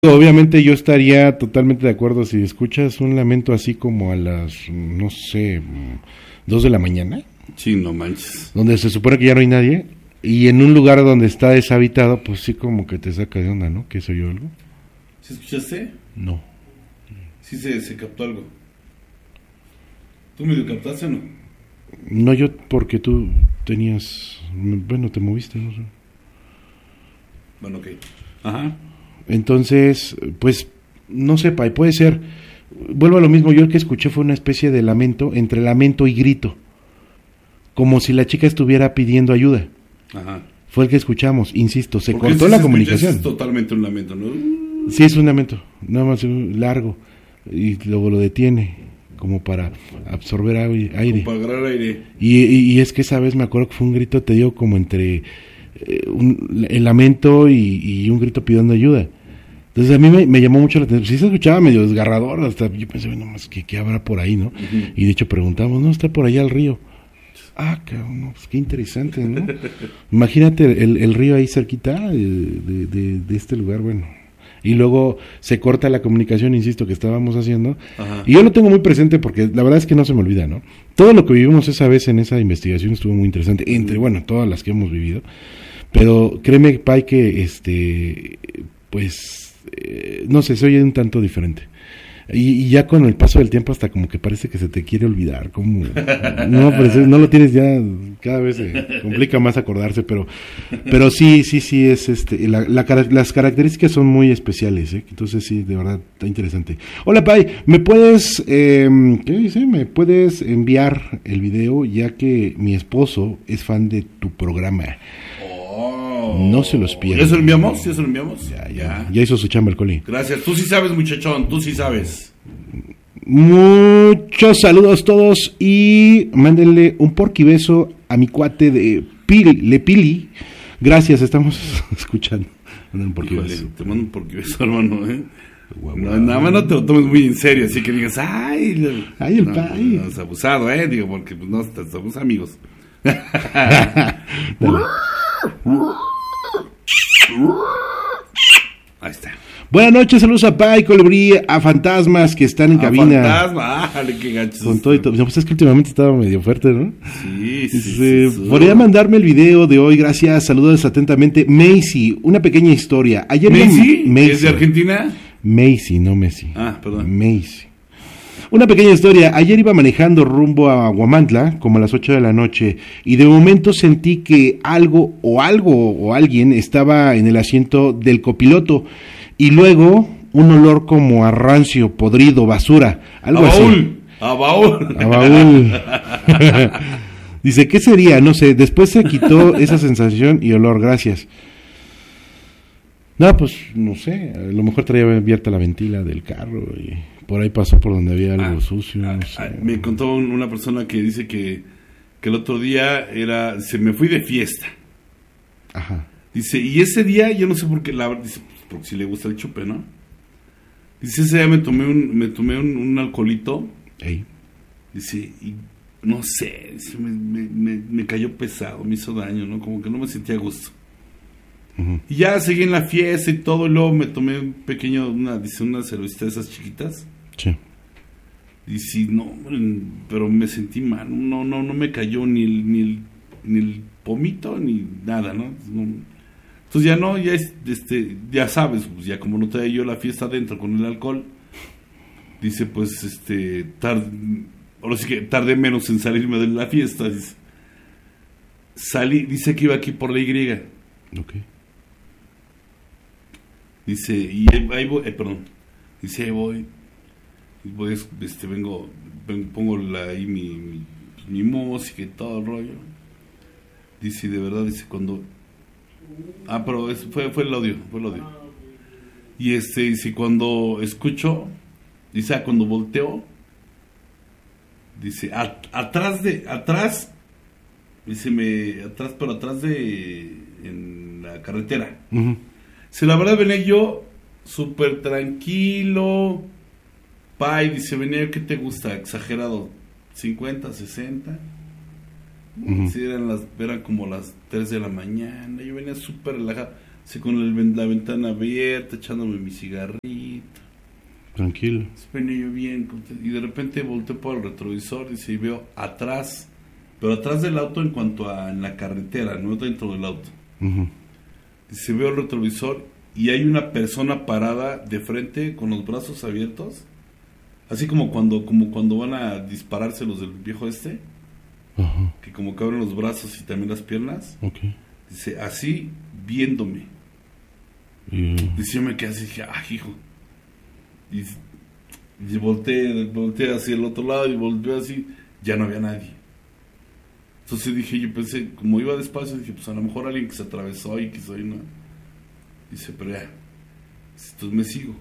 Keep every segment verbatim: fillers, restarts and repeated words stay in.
Obviamente yo estaría totalmente de acuerdo si escuchas un lamento así como a las, no sé, dos de la mañana. Sí, no manches. Donde se supone que ya no hay nadie, y en un lugar donde está deshabitado, pues sí como que te saca de onda, ¿no? ¿Qué soy yo algo? ¿Sí escuchaste? No. Sí se, se captó algo. ¿Tú medio captaste o no? No, yo porque tú tenías, bueno, te moviste, no sé. Bueno, ok. Ajá. Entonces, pues, no sé, Pai, puede ser, vuelvo a lo mismo, yo el que escuché fue una especie de lamento, entre lamento y grito, como si la chica estuviera pidiendo ayuda. Ajá. Fue el que escuchamos, insisto, se Porque cortó si la se comunicación. Es totalmente un lamento, ¿no? Sí, es un lamento, nada más largo, y luego lo detiene, como para absorber aire. Como para agarrar aire. Y, y, y es que esa vez me acuerdo que fue un grito, te digo, como entre eh, un, el lamento y, y un grito pidiendo ayuda. Entonces a mí me, me llamó mucho la atención. Sí se escuchaba medio desgarrador, hasta yo pensé, bueno, más que qué habrá por ahí, ¿no? Uh-huh. Y de hecho preguntamos, no, está por allá el río. Ah, cabrón, no, pues qué interesante, ¿no? Imagínate el, el río ahí cerquita de, de, de, de este lugar, bueno. Y luego se corta la comunicación, insisto, que estábamos haciendo. Ajá. Y yo lo tengo muy presente porque la verdad es que no se me olvida, ¿no? Todo lo que vivimos esa vez en esa investigación estuvo muy interesante, entre, bueno, todas las que hemos vivido. Pero créeme, Pai, que este, pues, eh, no sé, se oye un tanto diferente. Y, y ya con el paso del tiempo hasta como que parece que se te quiere olvidar, como no, pues, no lo tienes ya, cada vez se complica más acordarse, pero pero sí, sí, sí es este, la, la, las características son muy especiales, ¿eh? Entonces sí, de verdad está interesante. Hola Pai, ¿me puedes eh, qué dice? ¿Me puedes enviar el video ya que mi esposo es fan de tu programa? No se los pierdan. ¿Ya se lo enviamos? ¿Ya se lo enviamos? Ya, ya, ya hizo su chamba el Coli. Gracias, tú sí sabes, muchachón, tú sí sabes. Muchos saludos todos y mándenle un porquibeso a mi cuate de Pili, Le Pili. Gracias, estamos escuchando. Un Híjole, te mando un porquibeso, hermano, ¿eh? Wow, no, nada más no te lo tomes muy en serio, así que digas, ay, le... ay el no, Pai. No, es abusado, ¿eh? Digo, porque pues no, somos amigos. Ahí está. Buenas noches, saludos a Pai, Colibrí, a Fantasmas que están en a cabina. Fantasma, ájale, qué gachos. Con todo y todo. No, pues es que últimamente estaba medio fuerte, ¿no? Sí, sí, sí, sí, sí. Podría mandarme el video de hoy, gracias, saludos atentamente. Macy, una pequeña historia. Ayer ¿Macy? Macy. ¿Es de Argentina? Macy, no Messi. Ah, perdón. Macy. Una pequeña historia. Ayer iba manejando rumbo a Huamantla, como a las ocho de la noche, y de momento sentí que algo o algo o alguien estaba en el asiento del copiloto, y luego un olor como a rancio, podrido, basura, algo a así. Baúl, a baúl. A baúl. Dice, ¿qué sería? No sé. Después se quitó esa sensación y olor, gracias. No, pues, no sé. A lo mejor traía abierta la ventila del carro y por ahí pasó por donde había algo ah, sucio. No sé. ah, me contó una persona que dice que, que el otro día era, se me fui de fiesta. Ajá. Dice, y ese día, yo no sé por qué, la, dice, porque si le gusta el chupe, ¿no? Dice, ese día me tomé un, me tomé un, un alcoholito. Ey. Dice, y no sé, dice, me, me, me, me cayó pesado, me hizo daño, ¿no? Como que no me sentía a gusto. Uh-huh. Y ya seguí en la fiesta y todo, y luego me tomé un pequeño, una, dice, una cervecita de esas chiquitas. Sí. Dice, no, pero me sentí mal, no, no, no me cayó ni el, ni el, ni el pomito, ni nada, ¿no? no Entonces ya no, ya es, este, ya sabes, pues ya como no traía yo la fiesta adentro con el alcohol, dice, pues, este, tard, ahora sí que tardé menos en salirme de la fiesta, dice. Salí, dice que iba aquí por la Y. Ok. Dice, y ahí voy, eh, perdón, dice, ahí voy, y voy, este, vengo, vengo pongo la, ahí mi, mi, mi música y todo el rollo. Dice, de verdad, dice, cuando... Ah, pero es, fue, fue el audio, fue el audio. Y este, dice, cuando escucho, dice, ah, cuando volteo, dice, a, atrás de, atrás, dice, me, atrás, pero atrás de, en la carretera. Uh-huh. Si la verdad venía yo, súper tranquilo, Pai, dice, venía, ¿qué te gusta? Exagerado, cincuenta, sesenta. Uh-huh. Sí, eran, las, eran como las tres de la mañana, yo venía súper relajado. Dice, con el, la ventana abierta, echándome mi cigarrito. Tranquilo. Venía yo bien, y de repente volteo por el retrovisor, dice, y veo atrás, pero atrás del auto en cuanto a en la carretera, no dentro del auto. Uh-huh. Dice, veo el retrovisor y hay una persona parada de frente con los brazos abiertos, así como cuando como cuando van a dispararse los del viejo este, uh-huh. que como que abren los brazos y también las piernas. Okay. Dice, así viéndome. Yeah. Dice, yo me quedé así, dije, ah, hijo. Y, y volteé, volteé hacia el otro lado y volteé así, ya no había nadie. Entonces dije, yo pensé, como iba despacio, dije, pues a lo mejor alguien que se atravesó y que soy, ¿no? Dice, pero ya, entonces me sigo.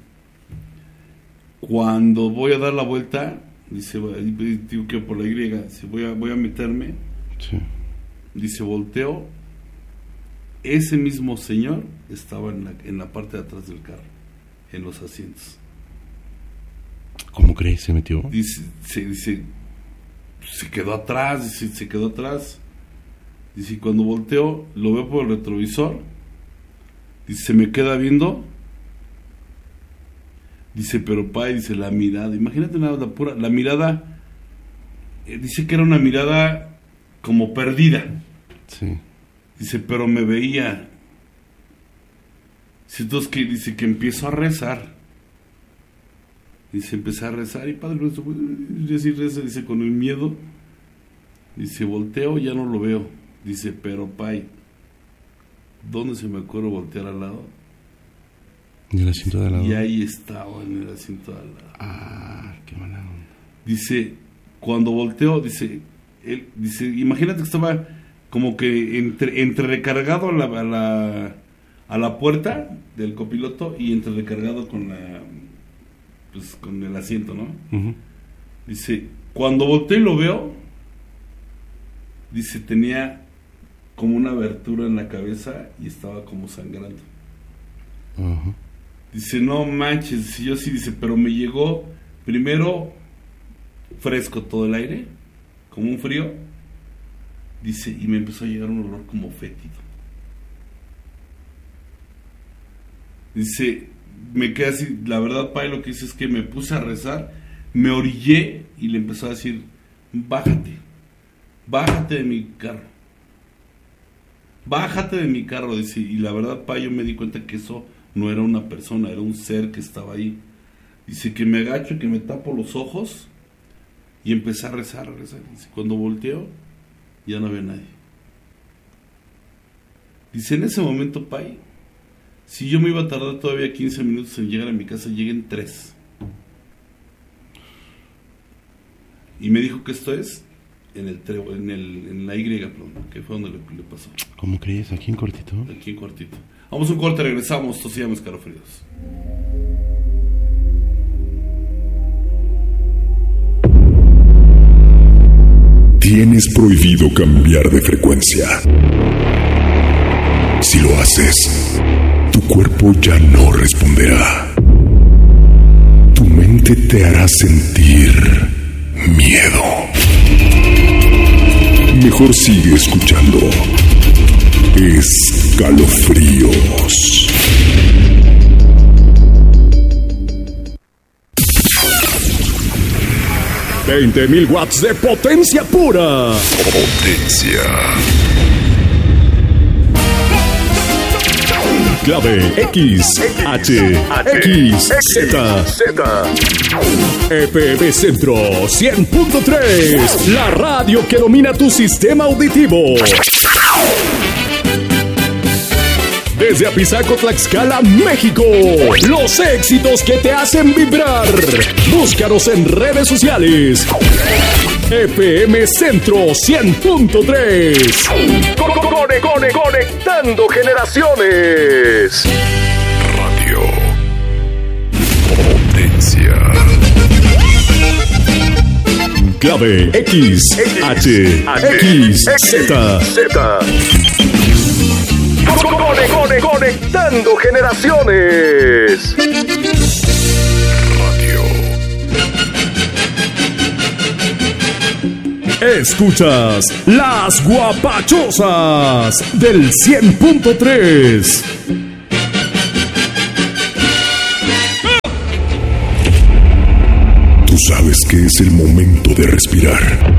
Cuando voy a dar la vuelta, dice, digo que por la Y, dice, voy a, voy a meterme. Sí. Dice, volteo. Ese mismo señor estaba en la, en la parte de atrás del carro, en los asientos. ¿Cómo crees? ¿Se metió? Dice, se, dice, se quedó atrás, dice, se quedó atrás. Dice, cuando volteo, lo veo por el retrovisor. Dice, se me queda viendo. Dice, pero pa, dice, la mirada, imagínate nada, la pura, la mirada, eh, dice que era una mirada como perdida. Sí. Dice, pero me veía. Dice, entonces que, dice que empiezo a rezar. Dice, empecé a rezar y padre, dice, reza, dice, con el miedo. Dice, volteo, ya no lo veo. Dice, pero pay, ¿dónde se me ocurre voltear al lado? ¿En el asiento de al lado? Y ahí estaba, en el asiento de al lado. Ah, qué mala onda. Dice, cuando volteo, dice, él, dice, imagínate que estaba como que entre, entre recargado a la, a la a la puerta del copiloto y entre recargado con la, pues con el asiento, ¿no? Uh-huh. Dice, cuando volteo y lo veo, dice, tenía como una abertura en la cabeza y estaba como sangrando. Uh-huh. Dice, no manches, yo sí, dice, pero me llegó primero fresco todo el aire, como un frío, dice, y me empezó a llegar un olor como fétido. Dice, me quedé así, la verdad, Pai, lo que hice es que me puse a rezar, me orillé y le empezó a decir, bájate, bájate de mi carro, bájate de mi carro, dice, y la verdad, Pai, yo me di cuenta que eso no era una persona, era un ser que estaba ahí. Dice que me agacho, que me tapo los ojos y empecé a rezar, a rezar. Dice, cuando volteo, ya no había nadie. Dice, en ese momento, Pai, si yo me iba a tardar todavía quince minutos en llegar a mi casa, llegué en tres. Y me dijo que esto es en el trevo, en el en la Y, perdón, que fue donde le, le pasó. ¿Cómo crees? ¿Aquí en cortito? Aquí en cortito. Vamos a un corte, regresamos. Esto se llama Escalofríos. Tienes prohibido cambiar de frecuencia. Si lo haces, tu cuerpo ya no responderá. Tu mente te hará sentir miedo. Mejor sigue escuchando Escalofríos. veinte mil watts de potencia pura. Potencia. Clave X, H, X, Z. E P M Centro cien punto tres. La radio que domina tu sistema auditivo. Desde Apizaco, Tlaxcala, México. Los éxitos que te hacen vibrar. Búscanos en redes sociales. E P M Centro cien punto tres. Cone, cone, conectando generaciones. Radio. Potencia. Clave X, H, X, Z. Cone, cone, conectando generaciones. Radio. Escuchas Las Guapachosas del cien punto tres. sabes que es el momento de respirar.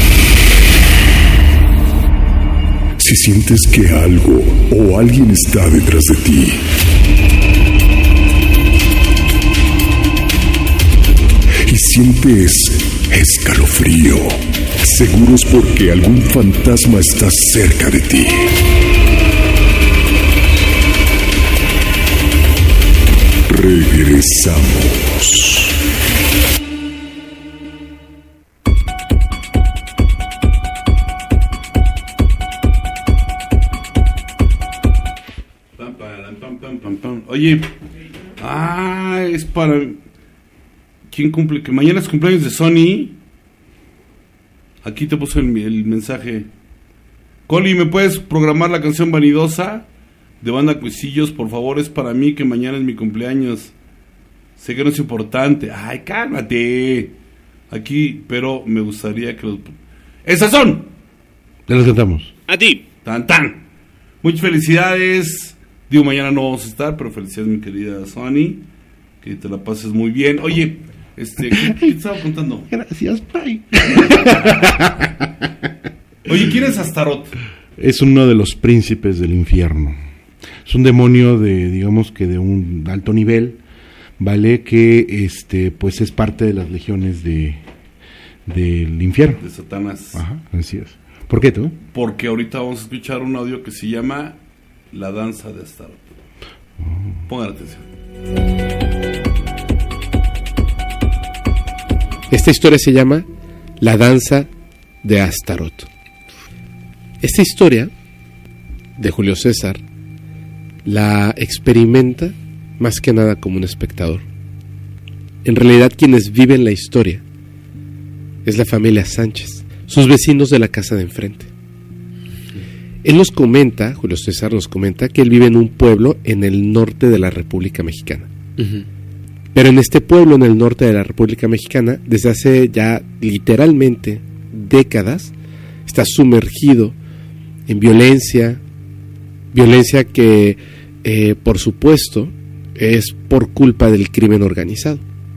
Si sientes que algo o alguien está detrás de ti, y sientes escalofrío, seguro es porque algún fantasma está cerca de ti. Regresamos. Pam, pam, pam, pam, pam, pam. Oye, ah, es para... ¿Quién cumple? Que mañana es cumpleaños de Sony. Aquí te puse el, el mensaje. Coli, ¿me puedes programar la canción Vanidosa de Banda Cuisillos? Por favor, es para mí, que mañana es mi cumpleaños. Sé que no es importante. Ay, cálmate. Aquí, pero me gustaría que los... ¡Esas son! Ya los cantamos. A ti. Tan, tan. Muchas felicidades. Digo, mañana no vamos a estar, pero felicidades, mi querida Sony. Que te la pases muy bien. Oye, este, ¿qué, qué te estaba contando? Gracias, bye. Oye, ¿quién es Astaroth? Es uno de los príncipes del infierno. Es un demonio de, digamos que de un alto nivel, ¿vale? Que este, pues es parte de las legiones de del infierno. De Satanás. Ajá, así es. ¿Por qué tú? Porque ahorita vamos a escuchar un audio que se llama La Danza de Astaroth. Oh. Pongan atención. Esta historia se llama La Danza de Astaroth. Esta historia de Julio César la experimenta más que nada como un espectador. En realidad, quienes viven la historia es la familia Sánchez, sus vecinos de la casa de enfrente. Él nos comenta, Julio César nos comenta, que él vive en un pueblo en el norte de la República Mexicana. Uh-huh. Pero en este pueblo, en el norte de la República Mexicana, desde hace ya literalmente décadas, está sumergido en violencia, violencia que, eh, por supuesto, es por culpa del crimen organizado.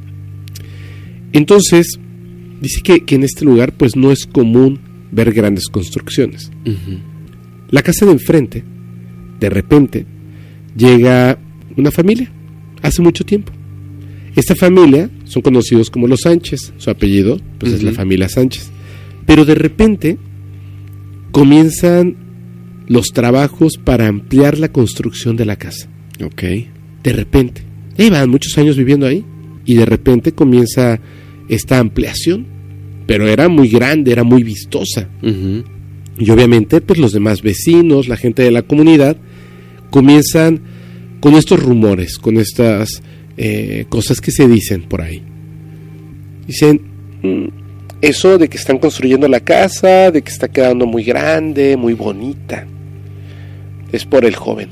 Entonces, dice que, que en este lugar pues no es común ver grandes construcciones. Uh-huh. La casa de enfrente, de repente, llega una familia, hace mucho tiempo. Esta familia son conocidos como los Sánchez, su apellido pues uh-huh. es la familia Sánchez. Pero de repente comienzan los trabajos para ampliar la construcción de la casa. Ok. De repente, llevan muchos años viviendo ahí y de repente comienza esta ampliación, pero era muy grande, era muy vistosa. Uh-huh. Y obviamente pues los demás vecinos, la gente de la comunidad comienzan con estos rumores, con estas eh, cosas que se dicen por ahí. Dicen, mmm, eso de que están construyendo la casa, de que está quedando muy grande, muy bonita, es por el joven,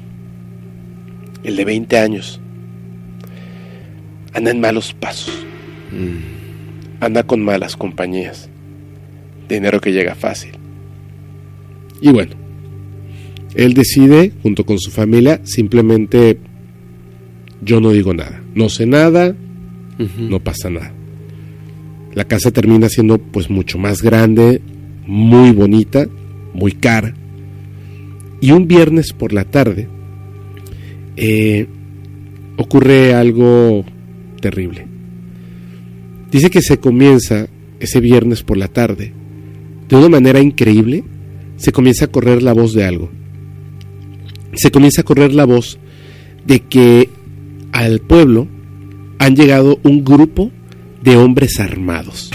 el de veinte años. Anda en malos pasos, mm. anda con malas compañías, dinero que llega fácil. Y bueno, él decide, junto con su familia, simplemente, yo no digo nada, no sé nada, uh-huh. no pasa nada. La casa termina siendo pues mucho más grande, muy bonita, muy cara. Y un viernes por la tarde eh, ocurre algo terrible. Dice que se comienza ese viernes por la tarde, de una manera increíble, se comienza a correr la voz de algo. Se comienza a correr la voz de que al pueblo han llegado un grupo de hombres armados.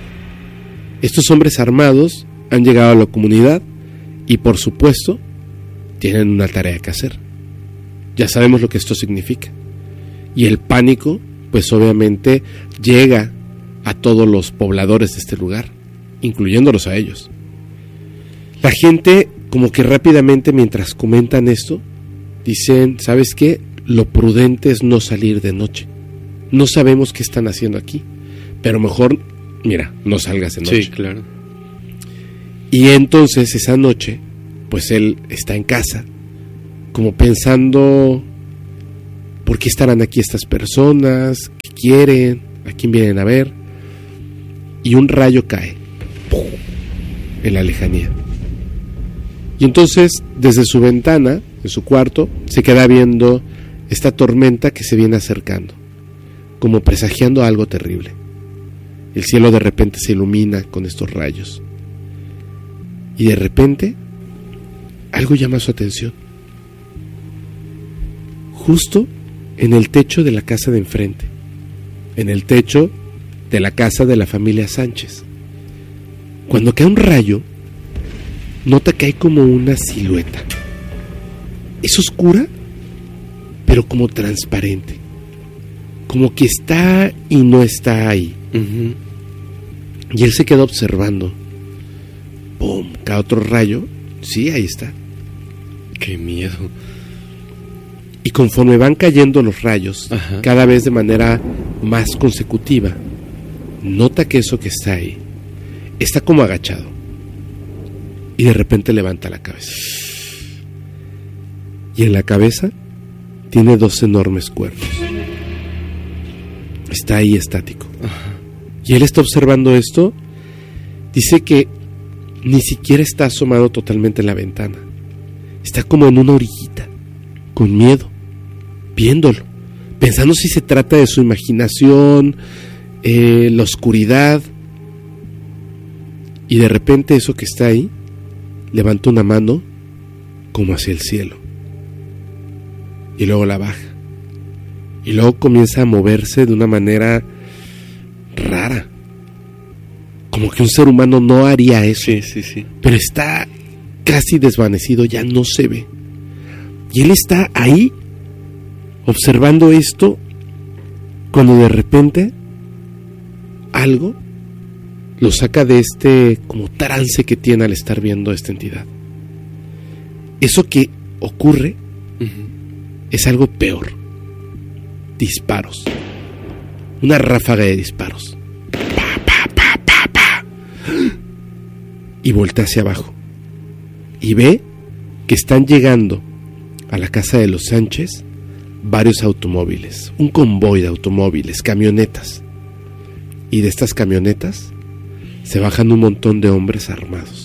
Estos hombres armados han llegado a la comunidad y por supuesto tienen una tarea que hacer. Ya sabemos lo que esto significa. Y el pánico, pues obviamente llega a todos los pobladores de este lugar, incluyéndolos a ellos. La gente, como que rápidamente mientras comentan esto, dicen, ¿sabes qué? Lo prudente es no salir de noche. No sabemos qué están haciendo aquí, pero mejor, mira, no salgas de noche. Sí, claro. Y entonces esa noche, pues él está en casa, como pensando, ¿por qué estarán aquí estas personas? ¿Qué quieren? ¿A quién vienen a ver? y un rayo cae ¡pum!, en la lejanía. Y entonces, desde su ventana, en su cuarto, se queda viendo esta tormenta que se viene acercando, como presagiando algo terrible. El cielo de repente se ilumina con estos rayos. Y de repente, algo llama su atención. Justo en el techo de la casa de enfrente, en el techo de la casa de la familia Sánchez. Cuando cae un rayo, nota que hay como una silueta. Es oscura, pero como transparente. Como que está y no está ahí. Uh-huh. Y él se queda observando. ¡Pum! Cae otro rayo. Sí, ahí está. ¡Qué miedo! Y conforme van cayendo los rayos, Ajá. cada vez de manera más consecutiva, nota que eso que está ahí está como agachado. Y de repente levanta la cabeza. Y en la cabeza tiene dos enormes cuernos. Está ahí estático. Ajá. Y él está observando esto. Dice que ni siquiera está asomado totalmente en la ventana. Está como en una orillita, con miedo, viéndolo, pensando si se trata de su imaginación, eh, la oscuridad. Y de repente eso que está ahí levanta una mano como hacia el cielo. Y luego la baja. Y luego comienza a moverse de una manera rara. Como que un ser humano no haría eso. Sí, sí, sí. Pero está casi desvanecido, ya no se ve. Y él está ahí observando esto cuando de repente algo lo saca de este como trance que tiene al estar viendo a esta entidad. Eso que ocurre Uh-huh. es algo peor. Disparos. Una ráfaga de disparos. Pa, pa, pa, pa, pa. Y voltea hacia abajo. Y ve que están llegando a la casa de los Sánchez varios automóviles. Un convoy de automóviles, camionetas. Y de estas camionetas se bajan un montón de hombres armados.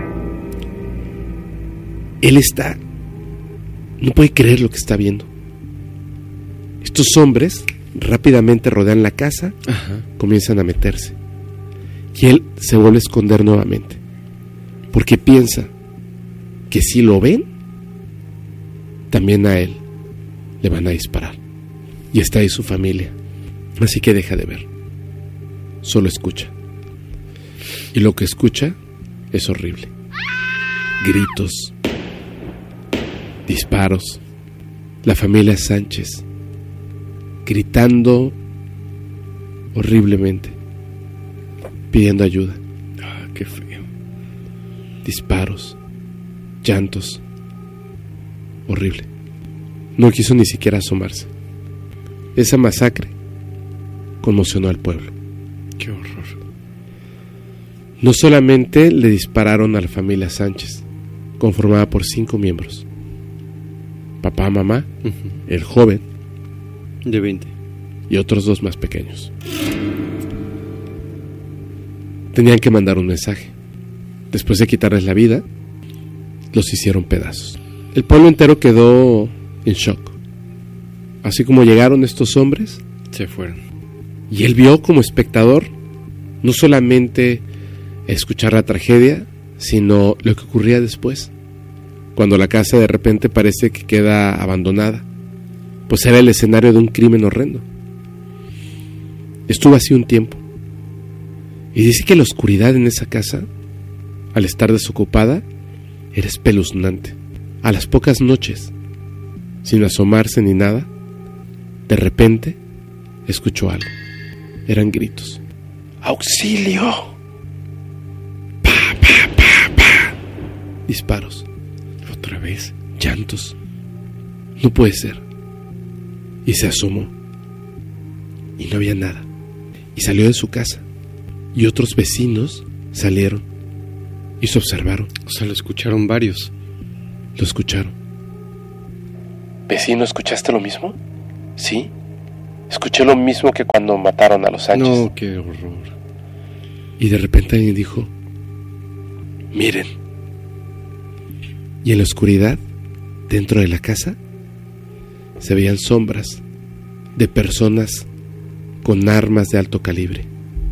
Él está... no puede creer lo que está viendo. Estos hombres rápidamente rodean la casa, Ajá. comienzan a meterse. Y él se vuelve a esconder nuevamente. Porque piensa que si lo ven, también a él le van a disparar. Y está ahí su familia. Así que deja de ver. Solo escucha. Y lo que escucha es horrible. Gritos. Disparos. La familia Sánchez gritando horriblemente, pidiendo ayuda. Ah, qué feo. Disparos, llantos. Horrible. No quiso ni siquiera asomarse. Esa masacre conmocionó al pueblo. Qué horror. No solamente le dispararon a la familia Sánchez, conformada por cinco miembros: papá, mamá, Uh-huh. el joven De veinte. y otros dos más pequeños. Tenían que mandar un mensaje. Después de quitarles la vida, los hicieron pedazos. El pueblo entero quedó en shock. Así como llegaron estos hombres, Se fueron. y él vio como espectador no solamente escuchar la tragedia, sino lo que ocurría después, cuando la casa de repente parece que queda abandonada, pues era el escenario de un crimen horrendo. Estuvo así un tiempo, y dice que la oscuridad en esa casa, al estar desocupada, era espeluznante. A las pocas noches, sin asomarse ni nada, de repente escuchó algo. Eran gritos. ¡Auxilio! ¡Pa, pa, pa, pa! Disparos. Otra vez. Llantos. No puede ser. Y se asomó. Y no había nada. Y salió de su casa. Y otros vecinos salieron. Y se observaron. O sea, lo escucharon varios. Lo escucharon. ¿Vecino, escuchaste lo mismo? Sí. Escuché lo mismo que cuando mataron a los Sánchez. No, qué horror. Y de repente alguien dijo: miren. Y en la oscuridad, dentro de la casa, se veían sombras de personas con armas de alto calibre.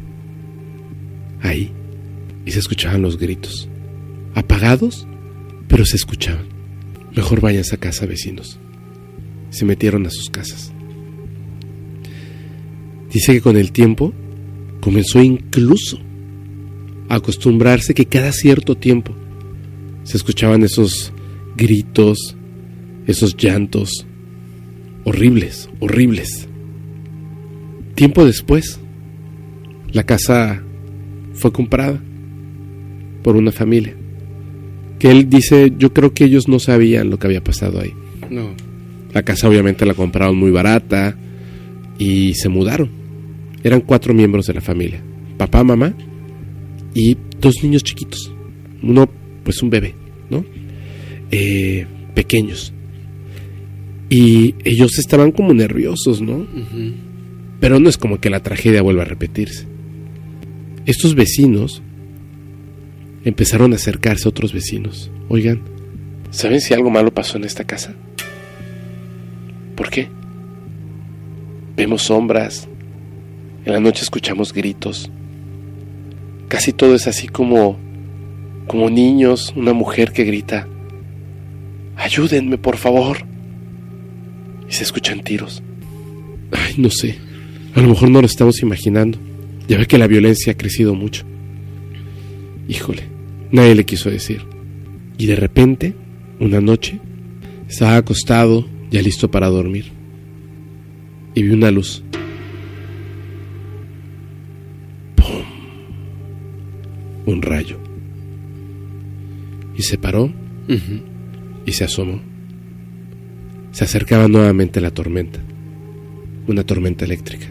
Ahí. Y se escuchaban los gritos. Apagados, pero se escuchaban. Mejor váyanse a casa, vecinos. Se metieron a sus casas. Dice que con el tiempo comenzó incluso a acostumbrarse que cada cierto tiempo se escuchaban esos gritos, esos llantos horribles, horribles. Tiempo después, la casa fue comprada por una familia que él dice, yo creo que ellos no sabían lo que había pasado ahí. No. La casa obviamente la compraron muy barata y se mudaron. Eran cuatro miembros de la familia: papá, mamá y dos niños chiquitos. Uno, pues un bebé, ¿no? Eh, pequeños. Y ellos estaban como nerviosos, ¿no? Uh-huh. Pero no es como que la tragedia vuelva a repetirse. Estos vecinos empezaron a acercarse a otros vecinos. Oigan, ¿saben si algo malo pasó en esta casa? ¿Por qué? Vemos sombras. En la noche escuchamos gritos. Casi todo es así como como niños, una mujer que grita: ayúdenme, por favor. Y se escuchan tiros. Ay, no sé. A lo mejor no lo estamos imaginando. Ya ve que la violencia ha crecido mucho. Híjole, nadie le quiso decir. Y de repente, una noche, estaba acostado, ya listo para dormir, y vi una luz. ¡Pum! Un rayo. Y se paró, Uh-huh. y se asomó. Se acercaba nuevamente la tormenta, una tormenta eléctrica.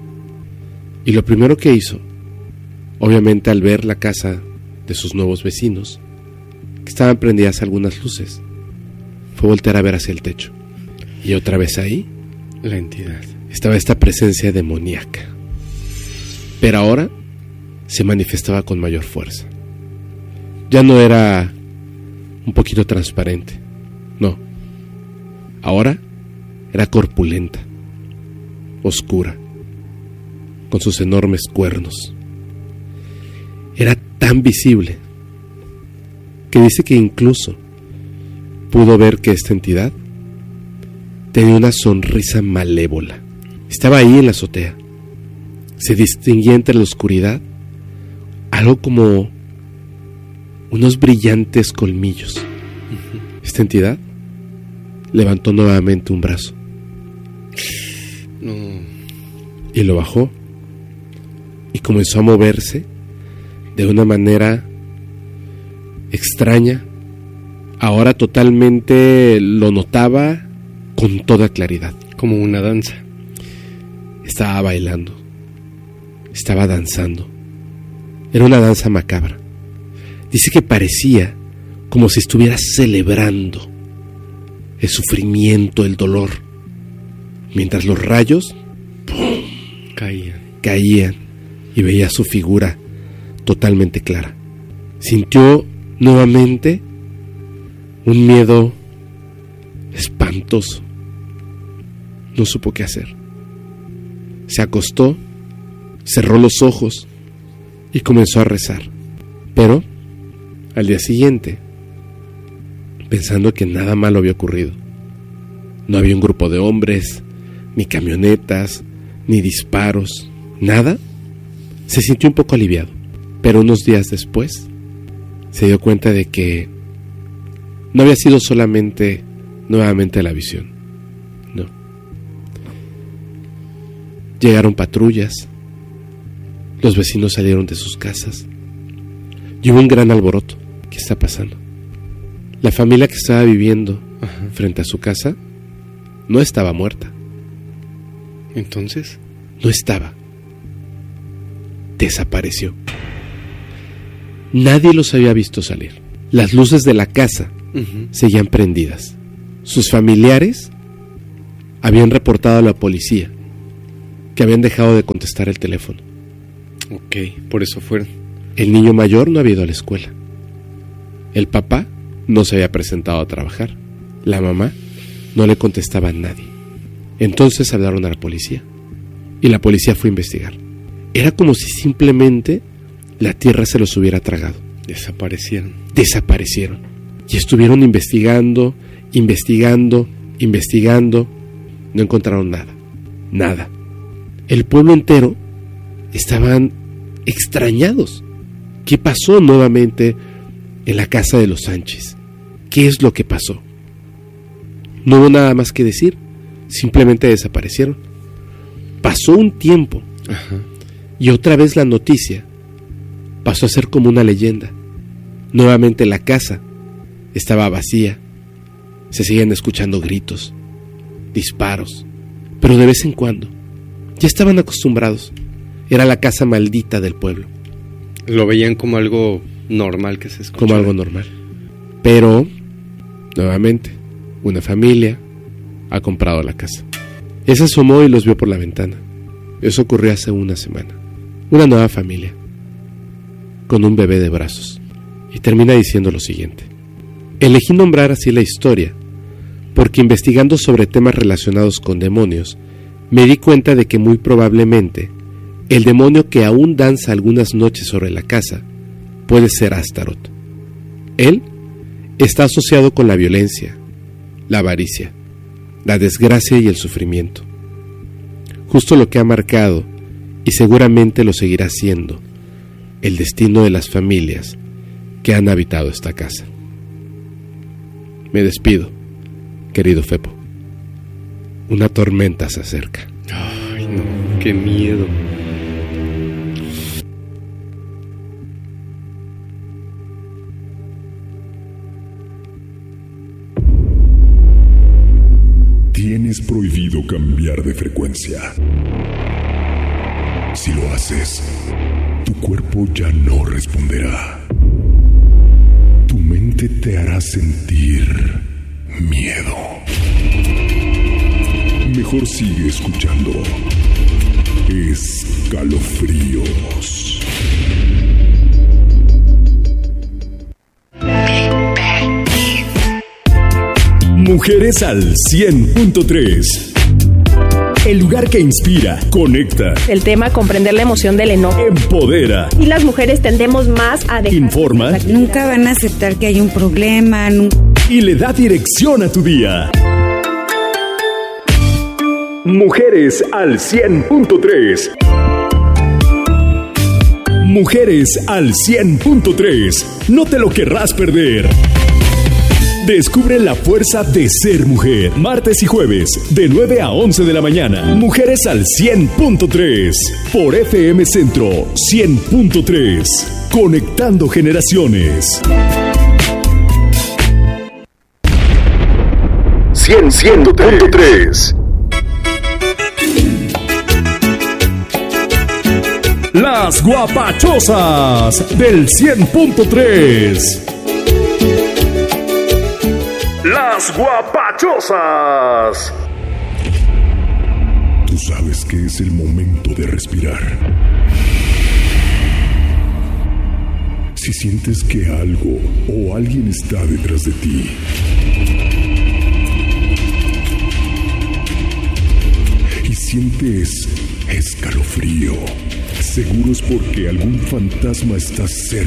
Y lo primero que hizo, obviamente al ver la casa de sus nuevos vecinos, que estaban prendidas algunas luces, fue voltear a ver hacia el techo. Y otra vez ahí La entidad. estaba esta presencia demoníaca. Pero ahora se manifestaba con mayor fuerza. Ya no era un poquito transparente, no. Ahora era corpulenta, oscura, con sus enormes cuernos. Era tan visible que dice que incluso pudo ver que esta entidad tenía una sonrisa malévola. Estaba ahí en la azotea. Se distinguía entre la oscuridad algo como unos brillantes colmillos. Esta entidad levantó nuevamente un brazo No. y lo bajó, y comenzó a moverse de una manera extraña. Ahora totalmente lo notaba con toda claridad. Como una danza. Estaba bailando, estaba danzando. Era una danza macabra. Dice que parecía como si estuviera celebrando el sufrimiento, el dolor, mientras los rayos Caía. caían y veía su figura totalmente clara. Sintió nuevamente un miedo espantoso. No supo qué hacer. Se acostó, cerró los ojos y comenzó a rezar. Pero al día siguiente, pensando que nada malo había ocurrido, no había un grupo de hombres, ni camionetas, ni disparos, nada, se sintió un poco aliviado. Pero unos días después se dio cuenta de que no había sido solamente nuevamente la visión, no. Llegaron patrullas, los vecinos salieron de sus casas y hubo un gran alboroto. ¿Qué está pasando? La familia que estaba viviendo Ajá. frente a su casa no estaba muerta, Entonces. no estaba, desapareció. Nadie los había visto salir. Las luces de la casa Uh-huh. seguían prendidas. Sus familiares habían reportado a la policía que habían dejado de contestar el teléfono. Ok, por eso fueron. El niño mayor no había ido a la escuela. El papá no se había presentado a trabajar. La mamá no le contestaba a nadie. Entonces hablaron a la policía y la policía fue a investigar. Era como si simplemente la tierra se los hubiera tragado. Desaparecieron. Desaparecieron. Y estuvieron investigando, investigando, investigando. No encontraron nada. Nada. El pueblo entero estaban extrañados. ¿Qué pasó nuevamente en la casa de los Sánchez? ¿Qué es lo que pasó? No hubo nada más que decir. Simplemente desaparecieron. Pasó un tiempo. Ajá. Y otra vez la noticia pasó a ser como una leyenda. Nuevamente la casa estaba vacía. Se seguían escuchando gritos, disparos, pero de vez en cuando. Ya estaban acostumbrados. Era la casa maldita del pueblo. Lo veían como algo normal que se escuchaba. Como algo normal. Pero, nuevamente, una familia ha comprado la casa. Él se asomó y los vio por la ventana. Eso ocurrió hace una semana. Una nueva familia, con un bebé de brazos. Y termina diciendo lo siguiente: elegí nombrar así la historia porque investigando sobre temas relacionados con demonios, me di cuenta de que muy probablemente el demonio que aún danza algunas noches sobre la casa puede ser Astaroth. Él está asociado con la violencia, la avaricia, la desgracia y el sufrimiento. Justo lo que ha marcado, y seguramente lo seguirá siendo, el destino de las familias que han habitado esta casa. Me despido, querido Fepo. Una tormenta se acerca. Ay, no, qué miedo. Tienes prohibido cambiar de frecuencia. Si lo haces, tu cuerpo ya no responderá. Tu mente te hará sentir miedo. Mejor sigue escuchando Escalofríos. Mujeres al cien punto tres. El lugar que inspira, conecta, El tema comprender la emoción del enojo. empodera, Y las mujeres tendemos más a dejar... informa Nunca van a aceptar que hay un problema. Nunca... y le da dirección a tu día. Mujeres al cien punto tres. Mujeres al cien punto tres. No te lo querrás perder. Descubre la fuerza de ser mujer. Martes y jueves, de nueve a once de la mañana. Mujeres al cien punto tres. Por F M Centro cien punto tres. Conectando generaciones. cien punto tres. Las guapachosas del cien punto tres. Las guapachosas. Tú sabes que es el momento de respirar. Si sientes que algo o alguien está detrás de ti, y sientes escalofrío, seguro es porque algún fantasma está cerca.